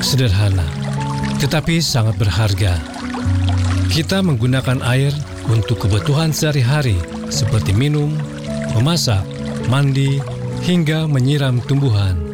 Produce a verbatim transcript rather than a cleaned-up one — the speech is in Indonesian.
sederhana, tetapi sangat berharga. Kita menggunakan air untuk kebutuhan sehari-hari seperti minum, memasak, mandi, hingga menyiram tumbuhan.